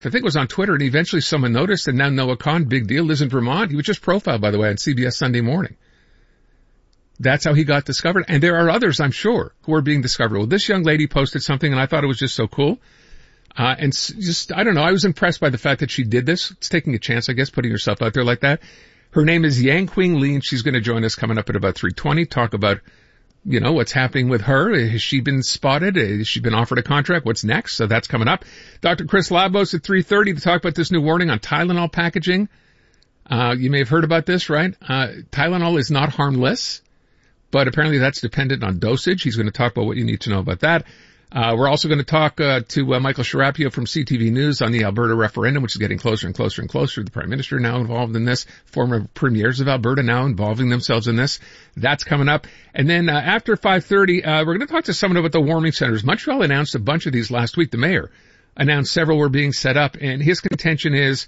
I think it was on Twitter, and eventually someone noticed, and now Noah Kahn, big deal, lives in Vermont. He was just profiled, by the way, on CBS Sunday Morning. That's how he got discovered. And there are others, I'm sure, who are being discovered. Well, this young lady posted something, and I thought it was just so cool. And just, I don't know, I was impressed by the fact that she did this. It's taking a chance, I guess, putting herself out there like that. Her name is Yang Qing Li, and she's going to join us coming up at about 3:20, talk about, you know, what's happening with her. Has she been spotted? Has she been offered a contract? What's next? So that's coming up. Dr. Chris Labos at 3:30 to talk about this new warning on Tylenol packaging. You may have heard about this, right? Tylenol is not harmless, but apparently that's dependent on dosage. He's going to talk about what you need to know about that. We're also going to talk to Michael Sharapio from CTV News on the Alberta referendum, which is getting closer and closer and closer. The Prime Minister now involved in this. Former premiers of Alberta now involving themselves in this. That's coming up. And then after 5:30, we're going to talk to someone about the warming centers. Montreal announced a bunch of these last week. The mayor announced several were being set up, and his contention is,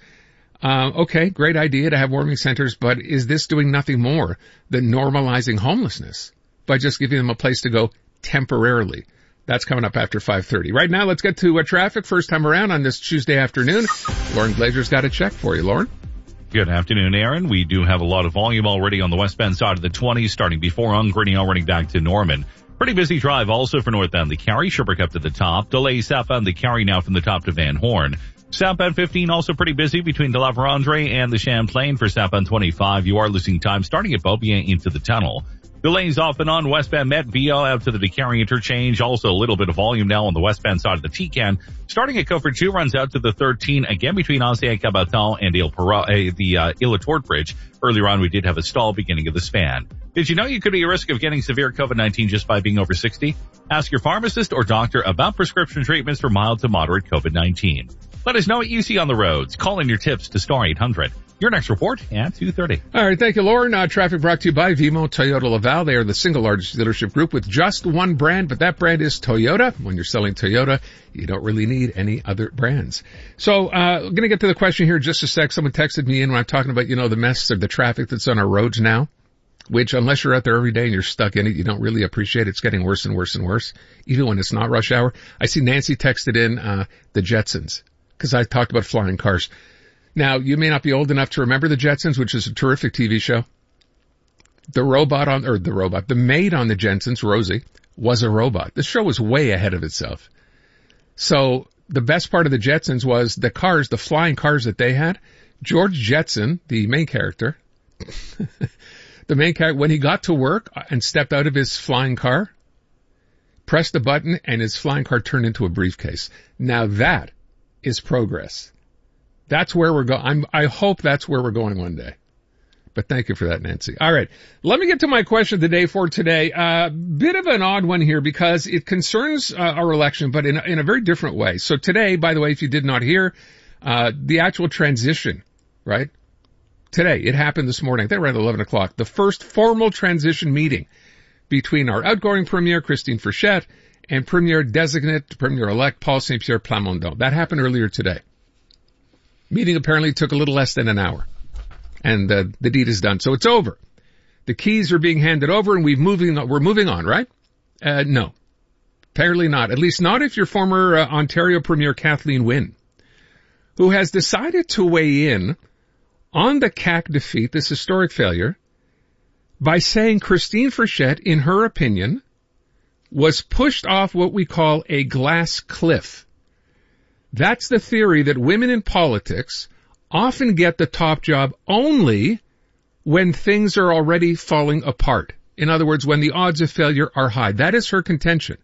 okay, great idea to have warming centers, but is this doing nothing more than normalizing homelessness by just giving them a place to go temporarily? That's coming up after 5:30. Right now, let's get to traffic. First time around on this Tuesday afternoon. Lauren Glazer's got a check for you. Lauren? Good afternoon, Aaron. We do have a lot of volume already on the westbound side of the 20, starting before Ungrinny, running back to Norman. Pretty busy drive also for northbound the Carry, Sherbrooke up to the top. Delays southbound the Carry now from the top to Van Horn. Southbound 15 also pretty busy between De La Vérendrye and the Champlain. For southbound 25, you are losing time starting at Beaubien into the tunnel. Delays off and on westbound Met Via out to the DeCarry interchange. Also a little bit of volume now on the westbound side of the Tican. Starting at Cofer 2 runs out to the 13 again between Ancien Cabaton and the Ile-Tourte Bridge. Earlier on we did have a stall beginning of the span. Did you know you could be at risk of getting severe COVID-19 just by being over 60? Ask your pharmacist or doctor about prescription treatments for mild to moderate COVID-19. Let us know what you see on the roads. Call in your tips to star 800. Your next report at 2:30. All right, thank you, Lauren. Traffic brought to you by Vimo Toyota Laval. They are the single largest dealership group with just one brand, but that brand is Toyota. When you're selling Toyota, you don't really need any other brands. So, going to get to the question here in just a sec. Someone texted me in when I'm talking about, you know, the mess of the traffic that's on our roads now, which unless you're out there every day and you're stuck in it, you don't really appreciate it. It's getting worse and worse and worse, even when it's not rush hour. I see Nancy texted in, the Jetsons, because I talked about flying cars. Now, you may not be old enough to remember the Jetsons, which is a terrific TV show. The maid on the Jetsons, Rosie, was a robot. The show was way ahead of itself. So the best part of the Jetsons was the cars, the flying cars that they had. George Jetson, the main character, when he got to work and stepped out of his flying car, pressed the button and his flying car turned into a briefcase. Now that is progress. That's where we're going. I hope that's where we're going one day. But thank you for that, Nancy. All right. Let me get to my question of the day for today. Bit of an odd one here because it concerns our election, but in a very different way. So today, by the way, if you did not hear, the actual transition, right? Today, it happened this morning. I think around 11 o'clock. The first formal transition meeting between our outgoing Premier, Christine Frechette, and Premier-designate, Premier-elect Paul Saint-Pierre Plamondon. That happened earlier today. Meeting apparently took a little less than an hour. And the deed is done. So it's over. The keys are being handed over and we're moving on, right? No. Apparently not. At least not if you're former Ontario Premier Kathleen Wynne, who has decided to weigh in on the CAQ defeat, this historic failure, by saying Christine Frechette, in her opinion, was pushed off what we call a glass cliff. That's the theory that women in politics often get the top job only when things are already falling apart. In other words, when the odds of failure are high. That is her contention.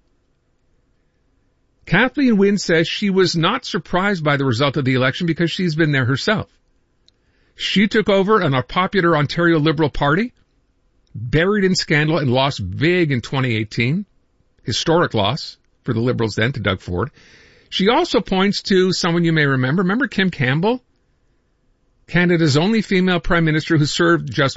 Kathleen Wynne says she was not surprised by the result of the election because she's been there herself. She took over an unpopular Ontario Liberal Party, buried in scandal and lost big in 2018. Historic loss for the Liberals then to Doug Ford. She also points to someone you may remember. Remember Kim Campbell? Canada's only female prime minister who served just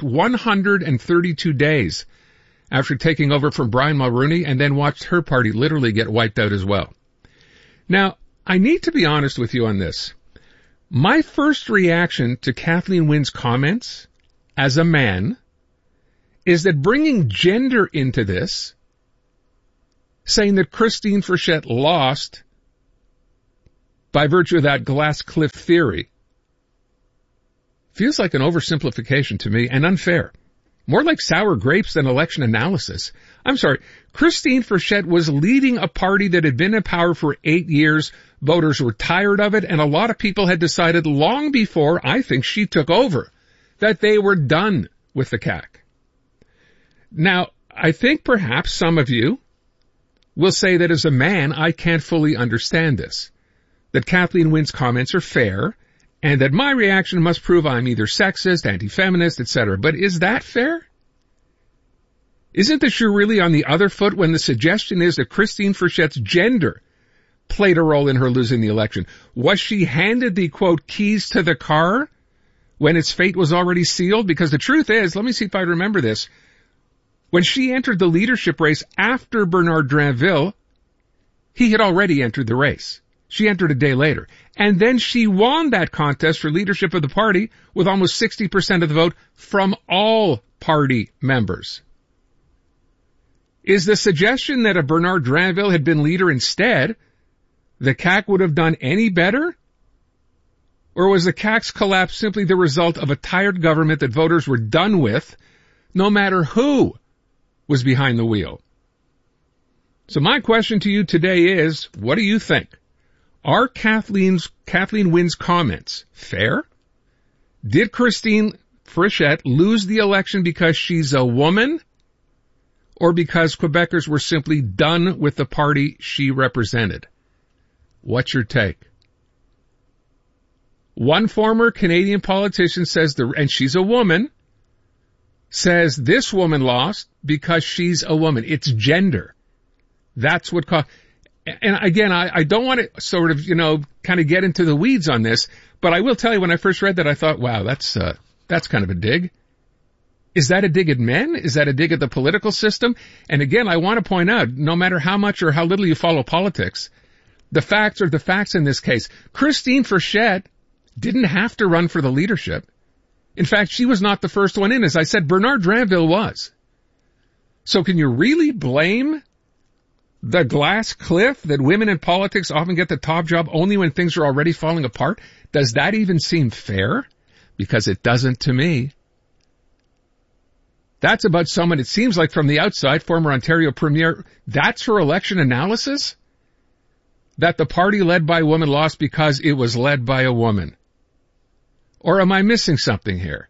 132 days after taking over from Brian Mulroney and then watched her party literally get wiped out as well. Now, I need to be honest with you on this. My first reaction to Kathleen Wynne's comments as a man is that bringing gender into this, saying that Christine Frechette lost by virtue of that glass cliff theory. Feels like an oversimplification to me and unfair. More like sour grapes than election analysis. I'm sorry, Christine Frechette was leading a party that had been in power for 8 years. Voters were tired of it, and a lot of people had decided long before, I think, she took over, that they were done with the CAQ. Now, I think perhaps some of you will say that as a man, I can't fully understand this, that Kathleen Wynne's comments are fair, and that my reaction must prove I'm either sexist, anti-feminist, etc. But is that fair? Isn't the shoe really on the other foot when the suggestion is that Christine Frechette's gender played a role in her losing the election? Was she handed the, quote, keys to the car when its fate was already sealed? Because the truth is, let me see if I remember this, when she entered the leadership race after Bernard Drinville, he had already entered the race. She entered a day later. And then she won that contest for leadership of the party with almost 60% of the vote from all party members. Is the suggestion that if Bernard Drinville had been leader instead, the CAQ would have done any better? Or was the CAQ's collapse simply the result of a tired government that voters were done with, no matter who was behind the wheel? So my question to you today is, what do you think? Are Kathleen Wynne's comments fair? Did Christine Frechette lose the election because she's a woman, or because Quebecers were simply done with the party she represented? What's your take? One former Canadian politician says, and she's a woman, says this woman lost because she's a woman. It's gender. That's what caused. And again, I don't want to sort of, kind of get into the weeds on this, but I will tell you when I first read that, I thought, wow, that's kind of a dig. Is that a dig at men? Is that a dig at the political system? And again, I want to point out, no matter how much or how little you follow politics, the facts are the facts in this case. Christine Frechette didn't have to run for the leadership. In fact, she was not the first one in. As I said, Bernard Drinville was. So can you really blame the glass cliff that women in politics often get the top job only when things are already falling apart? Does that even seem fair? Because it doesn't to me. That's about someone, it seems like from the outside, former Ontario Premier, that's her election analysis? That the party led by a woman lost because it was led by a woman? Or am I missing something here?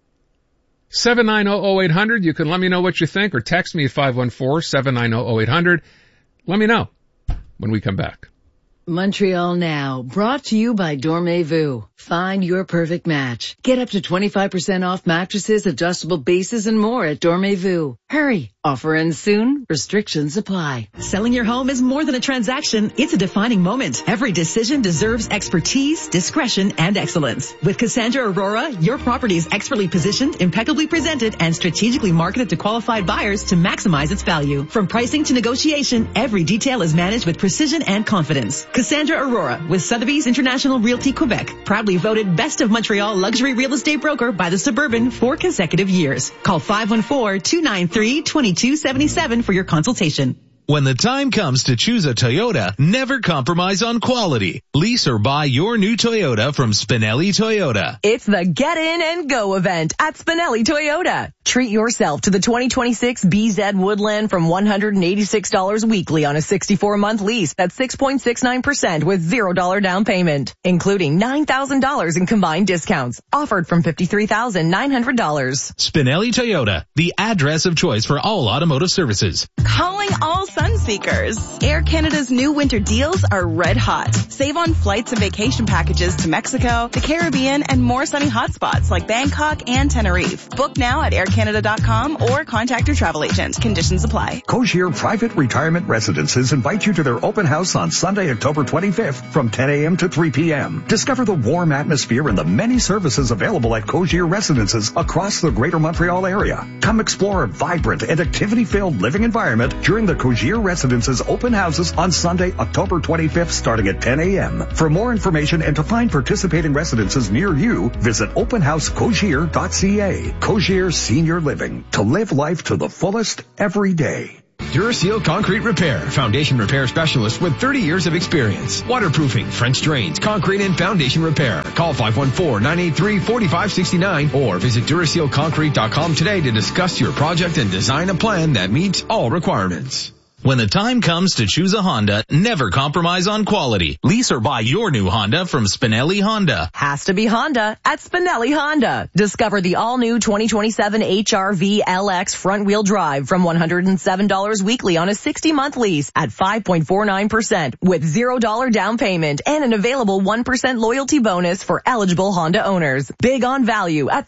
790-0800, you can let me know what you think, or text me at 514-790-0800. Let me know when we come back. Montreal Now, brought to you by Dormez-vous. Find your perfect match. Get up to 25% off mattresses, adjustable bases, and more at Dormez-vous. Hurry. Offer ends soon. Restrictions apply. Selling your home is more than a transaction. It's a defining moment. Every decision deserves expertise, discretion, and excellence. With Cassandra Aurora, your property is expertly positioned, impeccably presented, and strategically marketed to qualified buyers to maximize its value. From pricing to negotiation, every detail is managed with precision and confidence. Cassandra Aurora with Sotheby's International Realty Quebec, proudly voted Best of Montreal Luxury Real Estate Broker by the Suburban 4 consecutive years. Call 514-293-2277 for your consultation. When the time comes to choose a Toyota, never compromise on quality. Lease or buy your new Toyota from Spinelli Toyota. It's the Get In and Go event at Spinelli Toyota. Treat yourself to the 2026 BZ Woodland from $186 weekly on a 64-month lease at 6.69% with $0 down payment, including $9,000 in combined discounts, offered from $53,900. Spinelli Toyota, the address of choice for all automotive services. Calling all sun seekers. Air Canada's new winter deals are red hot. Save on flights and vacation packages to Mexico, the Caribbean, and more sunny hotspots like Bangkok and Tenerife. Book now at aircanada.com or contact your travel agent. Conditions apply. Cogir Private Retirement Residences invite you to their open house on Sunday, October 25th from 10 a.m. to 3 p.m. Discover the warm atmosphere and the many services available at Cogir Residences across the Greater Montreal area. Come explore a vibrant and activity-filled living environment during the Cogir Residences open houses on Sunday, October 25th, starting at 10 a.m. For more information and to find participating residences near you, visit openhousecogir.ca. Cogir Senior Living. To live life to the fullest every day. Duraseal Concrete Repair, foundation repair specialist with 30 years of experience. Waterproofing, French drains, concrete and foundation repair. Call 514-983-4569 or visit DurasealConcrete.com today to discuss your project and design a plan that meets all requirements. When the time comes to choose a Honda, never compromise on quality. Lease or buy your new Honda from Spinelli Honda. Has to be Honda at Spinelli Honda. Discover the all-new 2027 HR-V LX front-wheel drive from $107 weekly on a 60-month lease at 5.49% with $0 down payment and an available 1% loyalty bonus for eligible Honda owners. Big on value at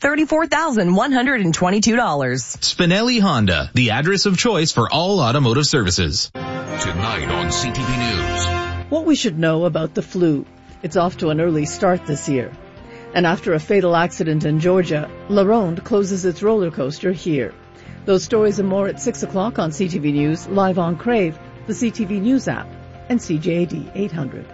$34,122. Spinelli Honda, the address of choice for all automotive services. Tonight on CTV News. What we should know about the flu. It's off to an early start this year. And after a fatal accident in Georgia, La Ronde closes its roller coaster here. Those stories and more at 6 o'clock on CTV News, live on Crave, the CTV News app, and CJAD 800.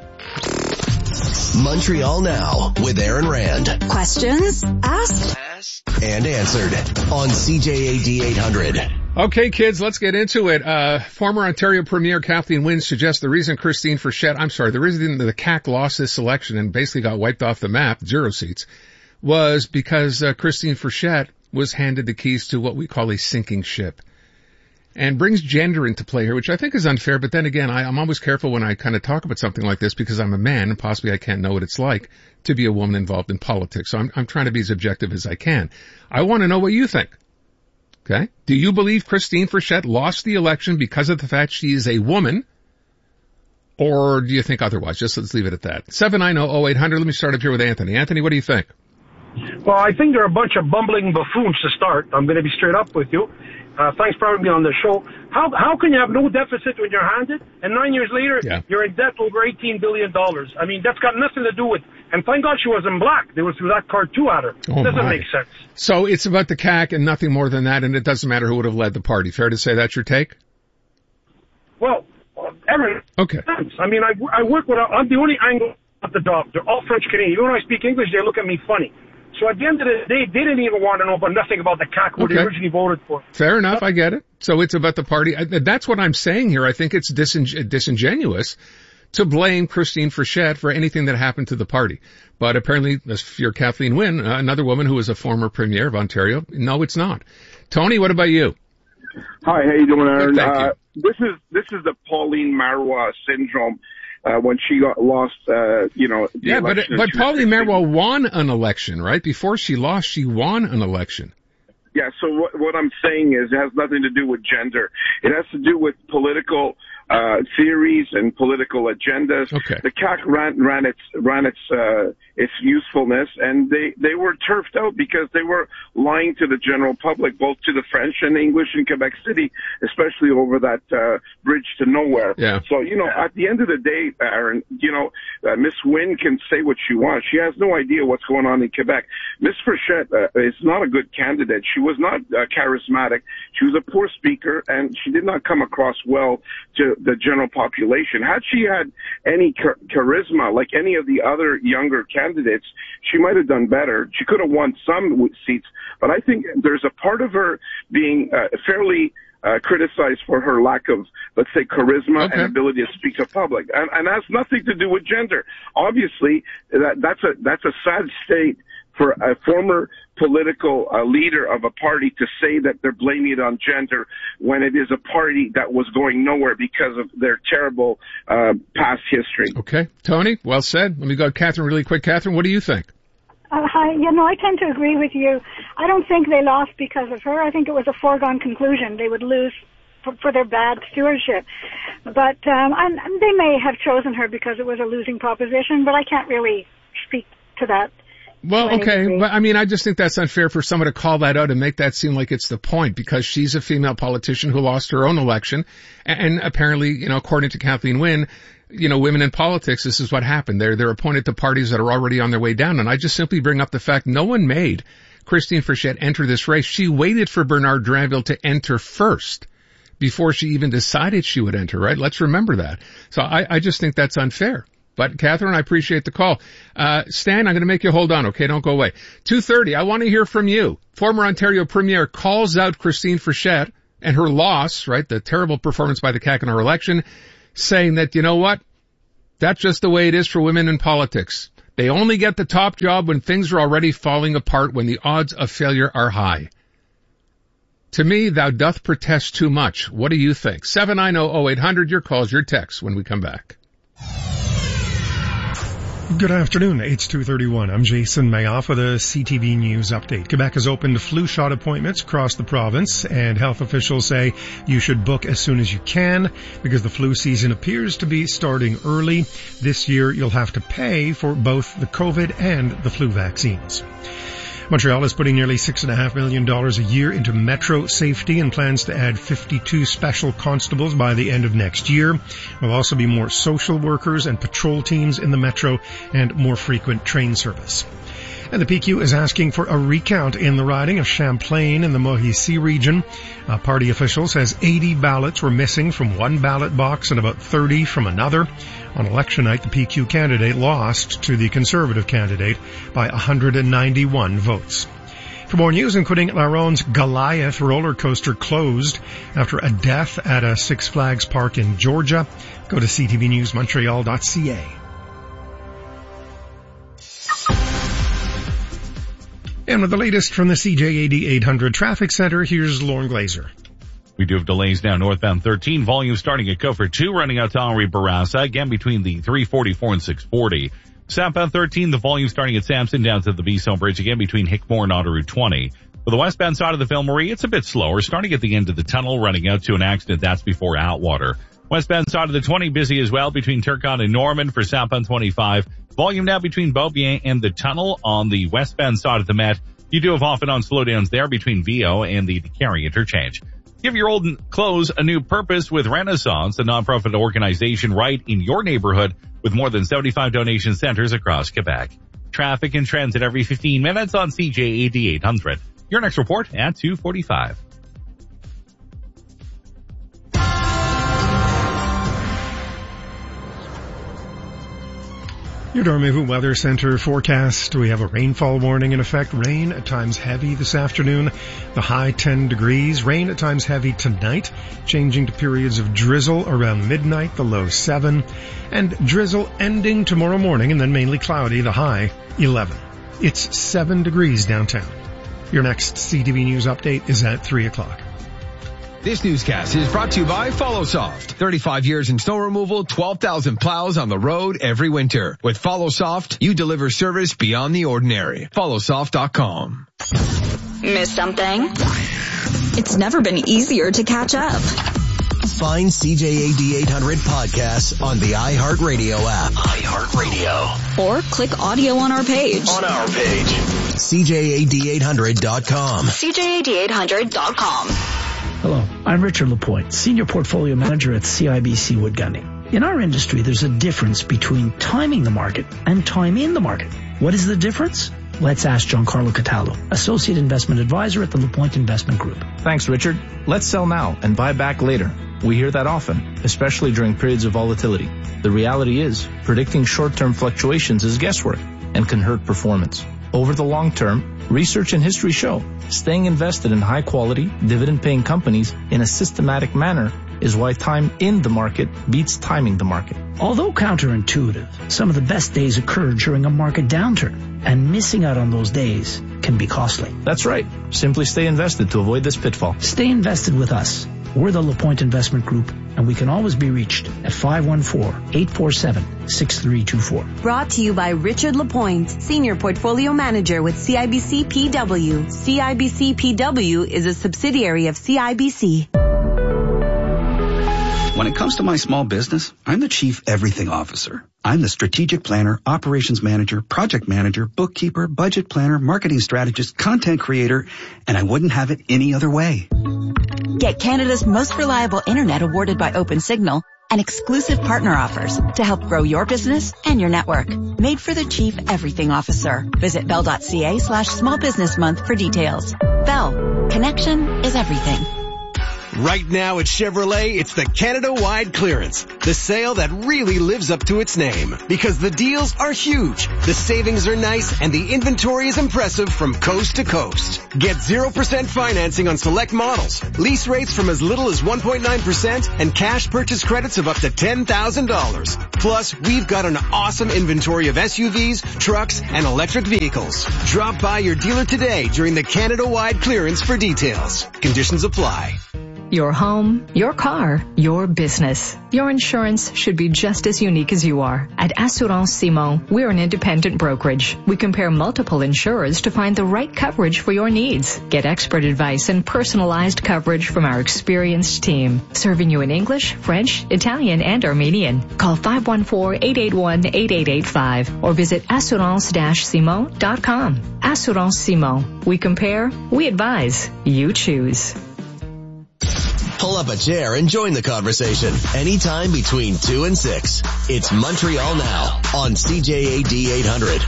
Montreal Now with Aaron Rand. Questions asked and answered on CJAD 800. Okay, kids, let's get into it. Former Ontario Premier Kathleen Wynne suggests the reason the reason the CAQ lost this election and basically got wiped off the map, 0 seats, was because Christine Frechette was handed the keys to what we call a sinking ship. And brings gender into play here, which I think is unfair, but then again, I'm always careful when I kind of talk about something like this because I'm a man and possibly I can't know what it's like to be a woman involved in politics. So I'm trying to be as objective as I can. I want to know what you think. Okay? Do you believe Christine Frechette lost the election because of the fact she is a woman? Or do you think otherwise? Let's leave it at that. 790-0800. Let me start up here with Anthony. Anthony, what do you think? Well, I think they're a bunch of bumbling buffoons to start. I'm going to be straight up with you. Thanks for having me on the show. How can you have no deficit when you're handed, and 9 years later, you're in debt over $18 billion? I mean, that's got nothing to do with, and thank God she wasn't black. They threw that card too at her. It doesn't make sense. So it's about the CAQ and nothing more than that, and it doesn't matter who would have led the party. Fair to say that's your take? Well, everything. Okay. I mean, I work with, I'm the only angle at the job. They're all French Canadian. Even when I speak English, they look at me funny. So at the end of the day, they didn't even want to know about nothing about the CAQ who they originally voted for. Fair enough, I get it. So it's about the party. That's what I'm saying here. I think it's disingenuous to blame Christine Frechette for anything that happened to the party. But apparently, if you're Kathleen Wynne, another woman who was a former premier of Ontario, no, it's not. Tony, what about you? Hi, how you doing, Aaron? Good, thank you. This is the Pauline Marois syndrome. When she got lost, the election. But Pauline Marois won an election, right? Before she lost, she won an election. Yeah, so what I'm saying is it has nothing to do with gender. It has to do with political theories and political agendas. Okay. The CAQ ran its usefulness, and they were turfed out because they were lying to the general public, both to the French and English in Quebec City, especially over that bridge to nowhere. Yeah. So, at the end of the day, Aaron, Miss Wynne can say what she wants. She has no idea what's going on in Quebec. Miss Frechette is not a good candidate. She was not charismatic. She was a poor speaker, and she did not come across well to the general population. Had she had any charisma like any of the other younger candidates, she might have done better. She could have won some seats, but I think there's a part of her being fairly criticized for her lack of, let's say, charisma and ability to speak to public, and has nothing to do with gender. Obviously, that's a sad state for a former political leader of a party to say that they're blaming it on gender when it is a party that was going nowhere because of their terrible past history. Okay. Tony, well said. Let me go to Catherine really quick. Catherine, what do you think? Hi. I tend to agree with you. I don't think they lost because of her. I think it was a foregone conclusion. They would lose for their bad stewardship. But and they may have chosen her because it was a losing proposition, but I can't really speak to that. Well, okay, but I mean, I just think that's unfair for someone to call that out and make that seem like it's the point, because she's a female politician who lost her own election, and apparently, according to Kathleen Wynne, women in politics, this is what happened. They're appointed to parties that are already on their way down, and I just simply bring up the fact no one made Christine Frechette enter this race. She waited for Bernard Drinville to enter first before she even decided she would enter, right? Let's remember that. So I just think that's unfair. But Catherine, I appreciate the call. Stan, I'm going to make you hold on, okay? Don't go away. 2:30, I want to hear from you. Former Ontario Premier calls out Christine Frechette and her loss, right, the terrible performance by the CAQ in our election, saying that, you know what, that's just the way it is for women in politics. They only get the top job when things are already falling apart, when the odds of failure are high. To me, thou doth protest too much. What do you think? 790-0800, your calls, your texts when we come back. Good afternoon. It's 2:31. I'm Jason Mayoff with a CTV News update. Quebec has opened flu shot appointments across the province, and health officials say you should book as soon as you can because the flu season appears to be starting early. This year, you'll have to pay for both the COVID and the flu vaccines. Montreal is putting nearly $6.5 million a year into metro safety and plans to add 52 special constables by the end of next year. There'll also be more social workers and patrol teams in the metro and more frequent train service. And the PQ is asking for a recount in the riding of Champlain in the Mauricie region. Party official says 80 ballots were missing from one ballot box and about 30 from another. On election night, the PQ candidate lost to the Conservative candidate by 191 votes. For more news, including La Ronde's Goliath roller coaster closed after a death at a Six Flags park in Georgia, go to ctvnewsmontreal.ca. And with the latest from the CJAD 800 Traffic Center, here's Lauren Glazer. We do have delays now northbound 13, volume starting at Cofer 2, running out to Henri Bourassa, again between the 344 and 640. Southbound 13, the volume starting at Sampson down to the Bisson Bridge, again between Hickmore and Autoroute 20. For the westbound side of the Ville-Marie, it's a bit slower, starting at the end of the tunnel, running out to an accident. That's before Outwater. Westbound side of the 20, busy as well between Turcotte and Norman for southbound 25. Volume now between Beaubien and the tunnel on the westbound side of the Met. You do have off and on slowdowns there between VO and the Carey interchange. Give your old clothes a new purpose with Renaissance, a nonprofit organization right in your neighborhood with more than 75 donation centers across Quebec. Traffic and transit every 15 minutes on CJAD 800. Your next report at 2:45. Your Dormez-vous Weather Center forecast. We have a rainfall warning in effect. Rain at times heavy this afternoon. The high 10 degrees. Rain at times heavy tonight. Changing to periods of drizzle around midnight. The low 7. And drizzle ending tomorrow morning and then mainly cloudy. The high 11. It's 7 degrees downtown. Your next CTV News update is at 3 o'clock. This newscast is brought to you by FollowSoft. 35 years in snow removal, 12,000 plows on the road every winter. With FollowSoft, you deliver service beyond the ordinary. FollowSoft.com. Miss something? It's never been easier to catch up. Find CJAD 800 podcasts on the iHeartRadio app. iHeartRadio. Or click audio on our page. CJAD800.com. CJAD800.com. Hello, I'm Richard Lapointe, Senior Portfolio Manager at CIBC Wood Gundy. In our industry, there's a difference between timing the market and time in the market. What is the difference? Let's ask Giancarlo Cataldo, Associate Investment Advisor at the Lapointe Investment Group. Thanks, Richard. Let's sell now and buy back later. We hear that often, especially during periods of volatility. The reality is, predicting short-term fluctuations is guesswork and can hurt performance. Over the long term, research and history show staying invested in high-quality, dividend-paying companies in a systematic manner is why time in the market beats timing the market. Although counterintuitive, some of the best days occur during a market downturn, and missing out on those days can be costly. That's right. Simply stay invested to avoid this pitfall. Stay invested with us. We're the LaPointe Investment Group, and we can always be reached at 514-847-6324. Brought to you by Richard Lapointe, Senior Portfolio Manager with CIBC PW. CIBC PW is a subsidiary of CIBC. When it comes to my small business, I'm the Chief Everything Officer. I'm the strategic planner, operations manager, project manager, bookkeeper, budget planner, marketing strategist, content creator, and I wouldn't have it any other way. Get Canada's most reliable internet awarded by OpenSignal and exclusive partner offers to help grow your business and your network. Made for the Chief Everything Officer. Visit bell.ca/smallbusinessmonth for details. Bell. Connection is everything. Right now at Chevrolet, it's the Canada-wide clearance. The sale that really lives up to its name. Because the deals are huge, the savings are nice, and the inventory is impressive from coast to coast. Get 0% financing on select models, lease rates from as little as 1.9%, and cash purchase credits of up to $10,000. Plus, we've got an awesome inventory of SUVs, trucks, and electric vehicles. Drop by your dealer today during the Canada-wide clearance for details. Conditions apply. Your home, your car, your business. Your insurance should be just as unique as you are. At Assurance Simon, we're an independent brokerage. We compare multiple insurers to find the right coverage for your needs. Get expert advice and personalized coverage from our experienced team, serving you in English, French, Italian, and Armenian. Call 514-881-8885 or visit assurance-simon.com. Assurance Simon. We compare, we advise, you choose. Pull up a chair and join the conversation anytime between 2 and 6. It's Montreal Now on CJAD 800.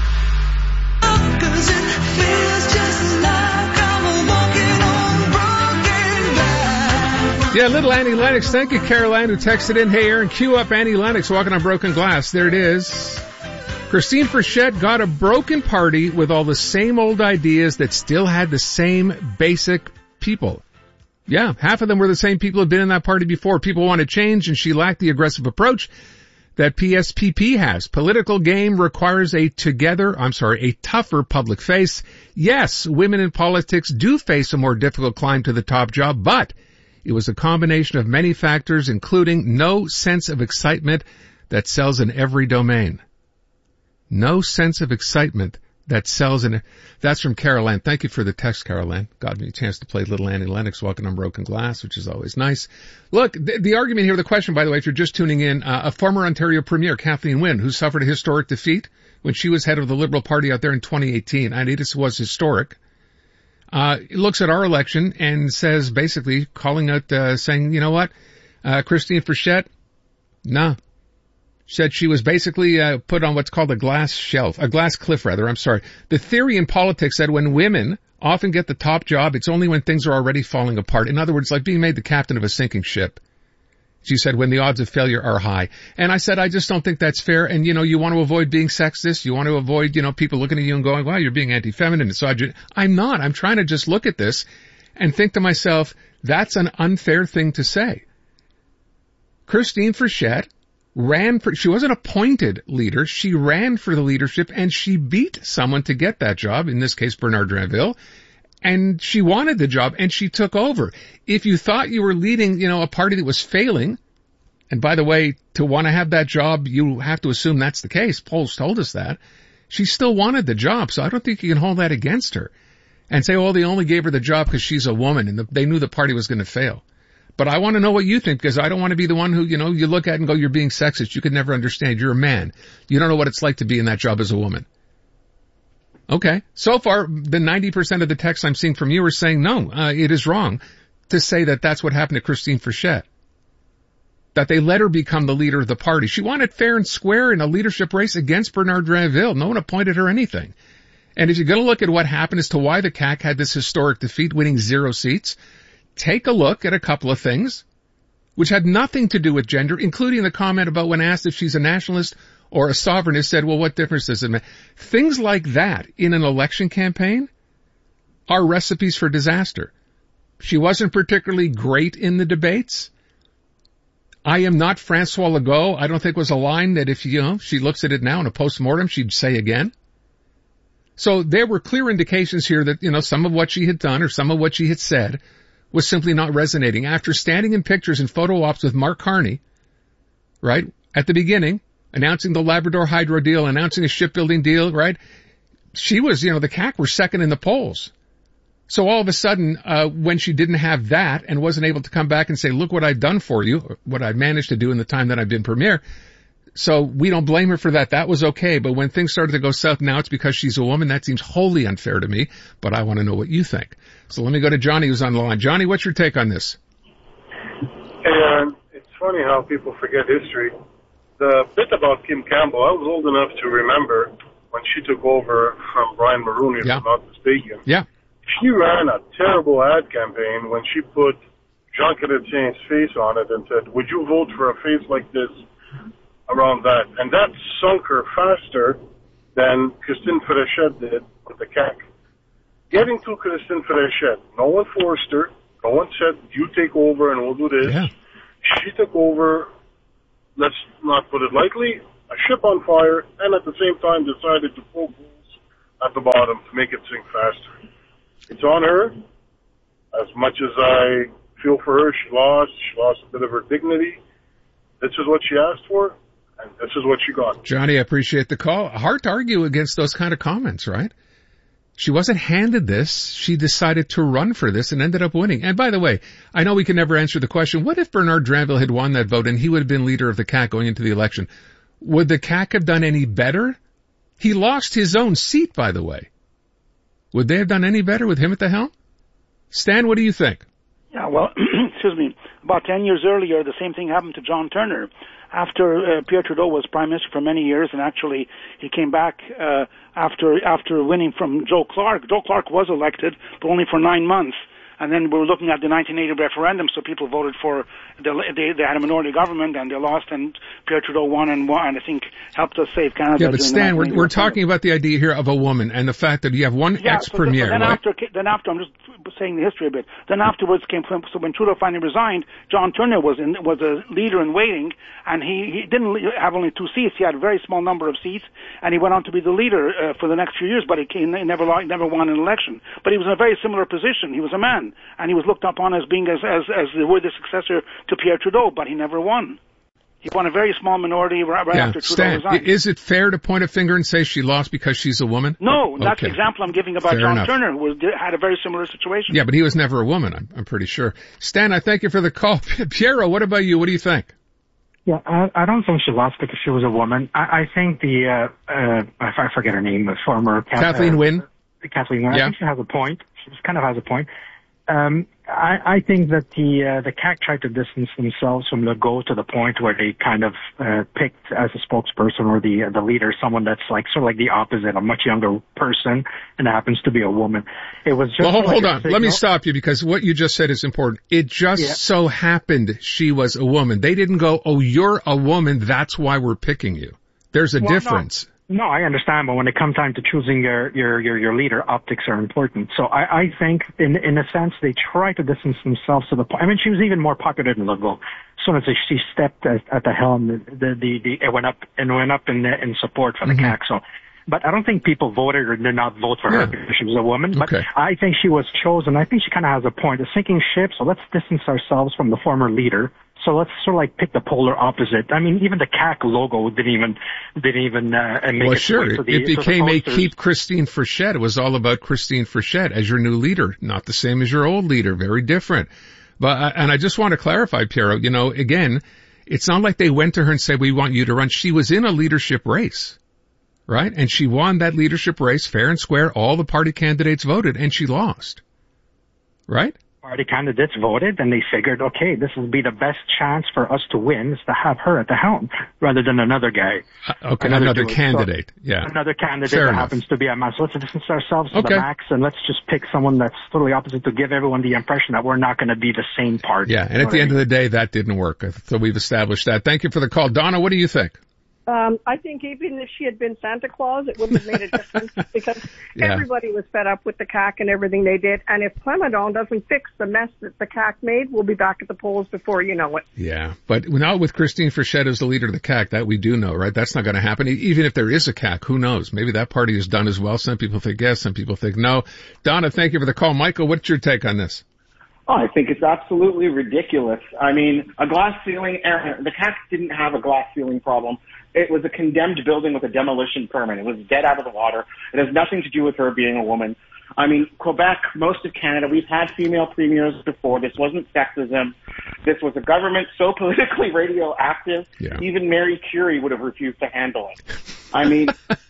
Yeah, little Annie Lennox. Thank you, Caroline, who texted in. Hey, Aaron, cue up Annie Lennox walking on broken glass. There it is. Christine Frechette got a broken party with all the same old ideas that still had the same basic people. Yeah, half of them were the same people who had been in that party before. People wanted change, and she lacked the aggressive approach that PSPP has. Political game requires a tougher public face. Yes, women in politics do face a more difficult climb to the top job, but it was a combination of many factors, including no sense of excitement that sells in every domain. No sense of excitement that sells in. That's from Caroline. Thank you for the text, Caroline. Got me a chance to play little Annie Lennox walking on broken glass, which is always nice. Look, the argument here, the question, by the way, if you're just tuning in, a former Ontario Premier, Kathleen Wynne, who suffered a historic defeat when she was head of the Liberal Party out there in 2018, and it was historic, looks at our election and says, basically, calling out, saying, you know what, Christine Frechette, nah. Said she was basically put on what's called a glass cliff. The theory in politics that when women often get the top job, it's only when things are already falling apart. In other words, like being made the captain of a sinking ship. She said when the odds of failure are high. And I said, I just don't think that's fair. And, you want to avoid being sexist. You want to avoid, people looking at you and going, wow, you're being anti-feminine. So I'm not. I'm trying to just look at this and think to myself, that's an unfair thing to say. Christine Frechette she wasn't appointed leader. She ran for the leadership and she beat someone to get that job, in this case, Bernard Drinville. And she wanted the job and she took over. If you thought you were leading, a party that was failing, and by the way, to want to have that job, you have to assume that's the case. Polls told us that. She still wanted the job. So I don't think you can hold that against her and say, they only gave her the job because she's a woman and they knew the party was going to fail. But I want to know what you think, because I don't want to be the one who, you look at and go, you're being sexist. You could never understand. You're a man. You don't know what it's like to be in that job as a woman. Okay. So far, the 90% of the texts I'm seeing from you are saying, no, it is wrong to say that that's what happened to Christine Frechette. That they let her become the leader of the party. She wanted fair and square in a leadership race against Bernard Drinville. No one appointed her anything. And if you're going to look at what happened as to why the CAQ had this historic defeat, winning 0 seats, take a look at a couple of things which had nothing to do with gender, including the comment about when asked if she's a nationalist or a sovereignist, said, well, what difference does it make? Things like that in an election campaign are recipes for disaster. She wasn't particularly great in the debates. I am not Francois Legault. I don't think was a line that if, she looks at it now in a postmortem, she'd say again. So there were clear indications here that, some of what she had done or some of what she had said was simply not resonating. After standing in pictures and photo ops with Mark Carney, right, at the beginning, announcing the Labrador Hydro deal, announcing a shipbuilding deal, right, she was, the CAQ were second in the polls. So all of a sudden, when she didn't have that and wasn't able to come back and say, look what I've done for you, or what I've managed to do in the time that I've been premier, so we don't blame her for that. That was okay. But when things started to go south, now it's because she's a woman. That seems wholly unfair to me, but I want to know what you think. So let me go to Johnny, who's on the line. Johnny, what's your take on this? Hey, Aaron, it's funny how people forget history. The bit about Kim Campbell, I was old enough to remember when she took over from Brian Mulroney, if I'm not mistaken. Yeah. She ran a terrible ad campaign when she put Jean Chrétien's face on it and said, would you vote for a face like this around that? And that sunk her faster than Christine Fréchette did with the CAQ. Getting to Christine Fréchette, no one forced her. No one said, you take over and we'll do this. Yeah. She took over, let's not put it lightly, a ship on fire, and at the same time decided to pull bulls at the bottom to make it sink faster. It's on her. As much as I feel for her, she lost a bit of her dignity. This is what she asked for, and this is what she got. Johnny, I appreciate the call. Hard to argue against those kind of comments, right? She wasn't handed this. She decided to run for this and ended up winning. And by the way, I know we can never answer the question, what if Bernard Dranville had won that vote and he would have been leader of the CAQ going into the election? Would the CAQ have done any better? He lost his own seat, by the way. Would they have done any better with him at the helm? Stan, what do you think? Yeah, well, excuse me, about 10 years earlier, the same thing happened to John Turner. After Pierre Trudeau was Prime Minister for many years, and actually he came back after winning from Joe Clark. Joe Clark was elected, but only for 9 months. And then we were looking at the 1980 referendum, so people voted for, they had a minority government, and they lost, and Pierre Trudeau won, and I think helped us save Canada. Yeah, but Stan, we're talking about the idea here of a woman, and the fact that you have one ex-premier. Then after, I'm just saying the history a bit, then afterwards came, so when Trudeau finally resigned, John Turner was a leader in waiting, and he didn't have only 2 seats, he had a very small number of seats, and he went on to be the leader for the next few years, but he never won an election. But he was in a very similar position. He was a man. And he was looked upon as being as the worthy successor to Pierre Trudeau, but he never won. He won a very small minority right after Trudeau resigned. Is it fair to point a finger and say she lost because she's a woman? No, that's the example I'm giving about John Turner, who had a very similar situation. Yeah, but he was never a woman, I'm pretty sure. Stan, I thank you for the call. Piero, what about you? What do you think? Yeah, I don't think she lost because she was a woman. I think I forget her name, the former Kathleen Wynne. Kathleen Wynne. I think she has a point. She kind of has a point. I think that the CAQ tried to distance themselves from the goal to the point where they kind of picked as a spokesperson or the leader someone that's like sort of like the opposite, a much younger person, and happens to be a woman. It was just hold on. Let me stop you because what you just said is important. It just so happened she was a woman. They didn't go, "Oh, you're a woman, that's why we're picking you." There's a difference. No, I understand, but when it comes time to choosing your leader, optics are important. So I think, in a sense, they try to distance themselves to the point. I mean, she was even more popular than Legault. As soon as she stepped at the helm, it went up in support for the CAQ. So, but I don't think people voted or did not vote for her because she was a woman. But I think she was chosen. I think she kind of has a point. A sinking ship, so let's distance ourselves from the former leader. So let's sort of like pick the polar opposite. I mean, even the CAQ logo didn't even make its way to the it became a Keep Christine Fréchette. It was all about Christine Fréchette as your new leader, not the same as your old leader, very different. But and I just want to clarify, Piero, again, it's not like they went to her and said, "We want you to run." She was in a leadership race, right? And she won that leadership race fair and square. All the party candidates voted, and she lost, right? Party candidates voted, and they figured, okay, this will be the best chance for us to win is to have her at the helm rather than another guy. Another candidate. Another candidate that happens to be a man. So let's distance ourselves to the max, and let's just pick someone that's totally opposite to give everyone the impression that we're not going to be the same party. Yeah, and at the end of the day, that didn't work. So we've established that. Thank you for the call. Donna, what do you think? I think even if she had been Santa Claus, it wouldn't have made a difference because everybody was fed up with the CAQ and everything they did. And if Plamondon doesn't fix the mess that the CAQ made, we'll be back at the polls before you know it. Yeah, but not with Christine Fréchette as the leader of the CAQ. That we do know, right? That's not going to happen. Even if there is a CAQ, who knows? Maybe that party is done as well. Some people think yes, some people think no. Donna, thank you for the call. Michael, what's your take on this? Oh, I think it's absolutely ridiculous. I mean, a glass ceiling, the CAQ didn't have a glass ceiling problem. It was a condemned building with a demolition permit. It was dead out of the water. It has nothing to do with her being a woman. I mean, Quebec, most of Canada, we've had female premiers before. This wasn't sexism. This was a government so politically radioactive, even Mary Curie would have refused to handle it. I mean,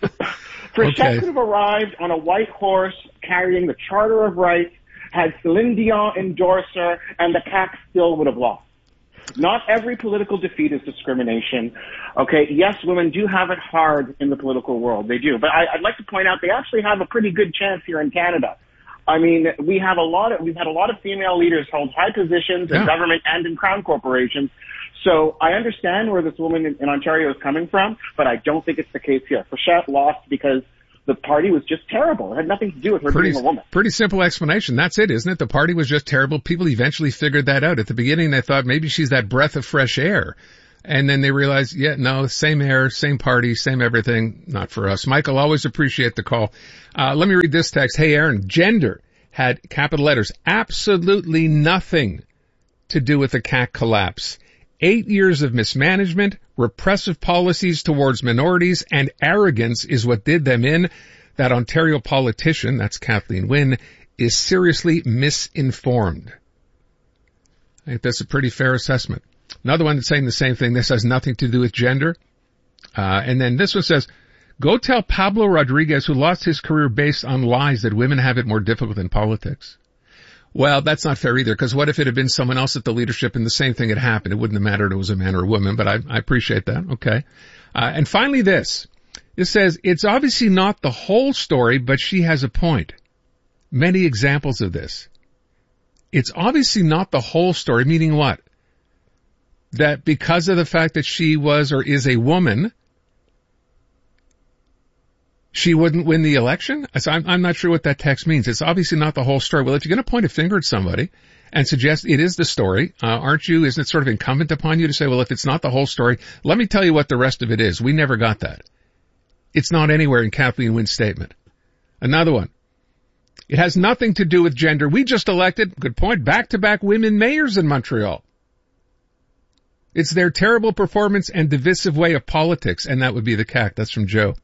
Fréchette could have arrived on a white horse carrying the Charter of Rights, had Celine Dion endorse her, and the CAQ still would have lost. Not every political defeat is discrimination. Okay, yes, women do have it hard in the political world. They do. But I'd like to point out they actually have a pretty good chance here in Canada. I mean, we've had a lot of female leaders hold high positions in government and in crown corporations. So I understand where this woman in Ontario is coming from, but I don't think it's the case here. Frechette lost because the party was just terrible. It had nothing to do with her being a woman. Pretty simple explanation. That's it, isn't it? The party was just terrible. People eventually figured that out. At the beginning, they thought maybe she's that breath of fresh air. And then they realized, no, same air, same party, same everything. Not for us. Michael, always appreciate the call. Let me read this text. Hey, Aaron, gender had capital letters. Absolutely nothing to do with the CAQ collapse. 8 years of mismanagement, repressive policies towards minorities, and arrogance is what did them in. That Ontario politician, that's Kathleen Wynne, is seriously misinformed. I think that's a pretty fair assessment. Another one that's saying the same thing. This has nothing to do with gender. And then this one says, go tell Pablo Rodriguez, who lost his career based on lies, that women have it more difficult in politics. Well, that's not fair either, because what if it had been someone else at the leadership and the same thing had happened? It wouldn't have mattered if it was a man or a woman, but I appreciate that. Okay. And finally this. It says, it's obviously not the whole story, but she has a point. Many examples of this. It's obviously not the whole story, meaning what? That because of the fact that she was or is a woman, she wouldn't win the election? So I'm not sure what that text means. It's obviously not the whole story. Well, if you're going to point a finger at somebody and suggest it is the story, isn't it sort of incumbent upon you to say, well, if it's not the whole story, let me tell you what the rest of it is. We never got that. It's not anywhere in Kathleen Wynne's statement. Another one. It has nothing to do with gender. We just elected, good point, back-to-back women mayors in Montreal. It's their terrible performance and divisive way of politics, and that would be the CAQ. That's from Joe.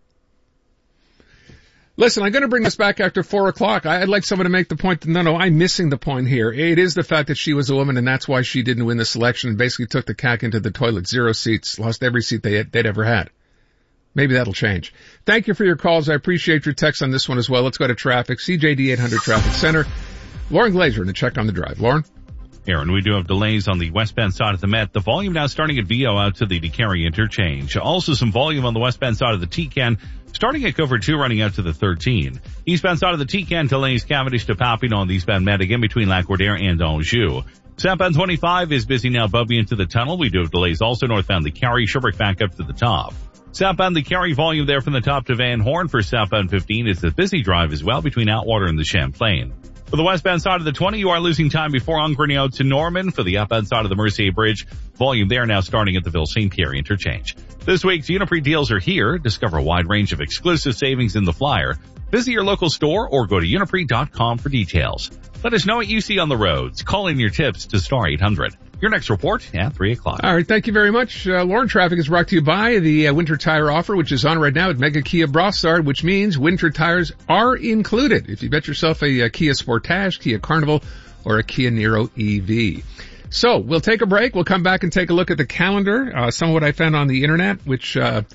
Listen, I'm going to bring this back after 4 o'clock. I'd like someone to make the point that, no, I'm missing the point here. It is the fact that she was a woman, and that's why she didn't win this election and basically took the CAQ into the toilet. 0 seats, lost every seat they'd ever had. Maybe that'll change. Thank you for your calls. I appreciate your texts on this one as well. Let's go to traffic. CJD 800 Traffic Center. Lauren Glazer in the Check on the Drive. Lauren? Aaron, we do have delays on the westbound side of the Met. The volume now starting at VO out to the DeCarry interchange. Also some volume on the westbound side of the T-Can, starting at Cover 2 running out to the 13. Eastbound side of the T-Can delays Cavendish to Papineau on the eastbound Met again between Lac-Cordaire and Anjou. Southbound 25 is busy now above into the tunnel. We do have delays also northbound the Carry, Sherbrooke back up to the top. Southbound the Carry volume there from the top to Van Horn for southbound 15 is the busy drive as well between Outwater and the Champlain. For the westbound side of the 20, you are losing time before Ungreenie out to Norman. For the upbound side of the Mercier Bridge, volume there now starting at the Ville-St. Pierre interchange. This week's Uniprix deals are here. Discover a wide range of exclusive savings in the flyer. Visit your local store or go to uniprix.com for details. Let us know what you see on the roads. Call in your tips to star 800. Your next report at 3 o'clock. All right, thank you very much. Lauren, traffic is brought to you by the winter tire offer, which is on right now at Mega Kia Brossard, which means winter tires are included if you bet yourself a Kia Sportage, Kia Carnival, or a Kia Niro EV. So we'll take a break. We'll come back and take a look at the calendar, some of what I found on the internet, which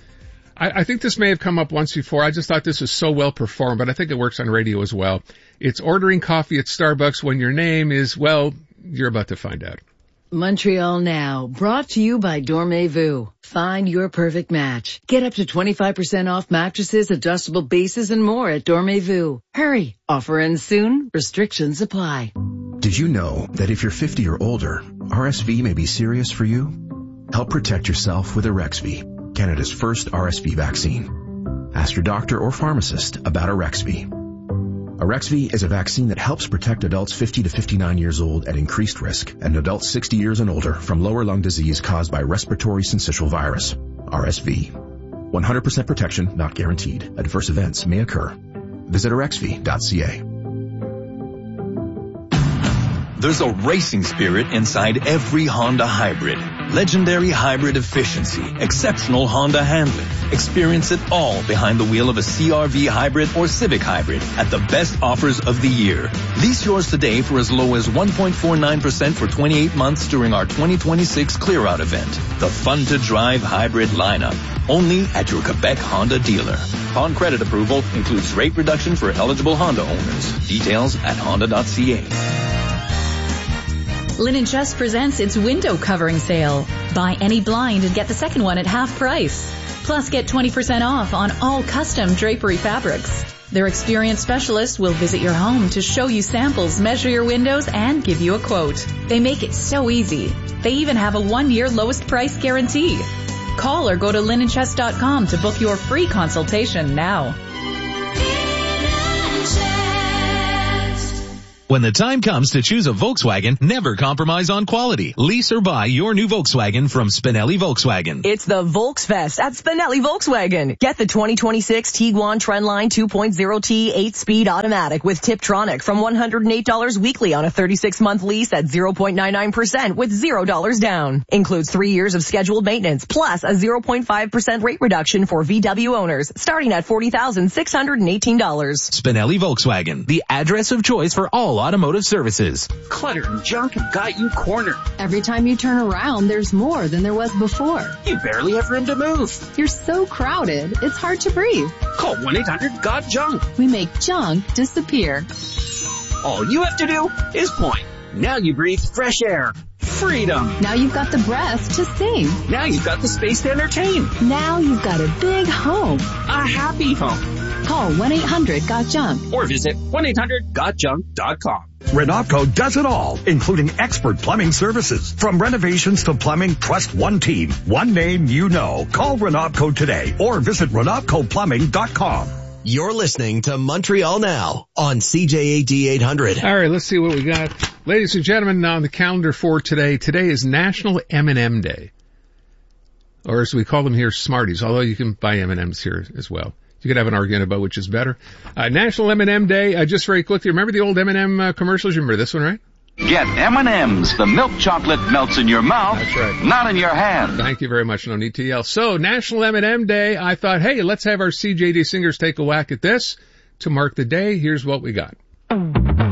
I think this may have come up once before. I just thought this was so well performed, but I think it works on radio as well. It's ordering coffee at Starbucks when your name is, well, you're about to find out. Montreal Now, brought to you by Dormez-vous. Find your perfect match. Get up to 25% off mattresses, adjustable bases, and more at Dormez-vous. Hurry, offer ends soon. Restrictions apply. Did you know that if you're 50 or older, RSV may be serious for you? Help protect yourself with Arexvy, Canada's first RSV vaccine. Ask your doctor or pharmacist about Arexvy. Arexvy is a vaccine that helps protect adults 50 to 59 years old at increased risk and adults 60 years and older from lower lung disease caused by respiratory syncytial virus, RSV. 100% protection not guaranteed. Adverse events may occur. Visit Arexvy.ca. There's a racing spirit inside every Honda hybrid. Legendary hybrid efficiency, exceptional Honda handling. Experience it all behind the wheel of a CR-V hybrid or Civic hybrid at the best offers of the year. Lease yours today for as low as 1.49% for 28 months during our 2026 Clear Out event. The fun-to-drive hybrid lineup. Only at your Quebec Honda dealer. Upon credit approval, includes rate reduction for eligible Honda owners. Details at honda.ca. Linen Trust presents its window covering sale. Buy any blind and get the second one at half price. Plus get 20% off on all custom drapery fabrics. Their experienced specialists will visit your home to show you samples, measure your windows, and give you a quote. They make it so easy. They even have a 1-year lowest price guarantee. Call or go to linenchest.com to book your free consultation now. When the time comes to choose a Volkswagen, never compromise on quality. Lease or buy your new Volkswagen from Spinelli Volkswagen. It's the Volksfest at Spinelli Volkswagen. Get the 2026 Tiguan Trendline 2.0T 8-speed automatic with Tiptronic from $108 weekly on a 36-month lease at 0.99% with $0 down. Includes 3 years of scheduled maintenance plus a 0.5% rate reduction for VW owners starting at $40,618. Spinelli Volkswagen, the address of choice for all automotive services. Clutter and junk have got you cornered. Every time you turn around, there's more than there was before. You barely have room to move. You're so crowded, it's hard to breathe. Call 1-800-GOT-JUNK. We make junk disappear. All you have to do is point. Now you breathe fresh air. Freedom. Now you've got the breath to sing. Now you've got the space to entertain. Now you've got a big home. A happy home. Call 1-800-GOT-JUNK. Or visit 1-800-GOTJUNK.com. Renopco does it all, including expert plumbing services. From renovations to plumbing, trust one team, one name you know. Call Renopco today or visit RenopcoPlumbing.com. You're listening to Montreal Now on CJAD 800. All right, let's see what we got. Ladies and gentlemen, on the calendar for today. Today is National M&M Day. Or as we call them here, Smarties, although you can buy M&Ms here as well. You could have an argument about which is better. National M&M Day, just very quickly, remember the old M&M commercials? You remember this one, right? Get M&M's. The milk chocolate melts in your mouth, that's right, not in your hand. Thank you very much. No need to yell. So, National M&M Day, I thought, hey, let's have our CJD singers take a whack at this. To mark the day, here's what we got.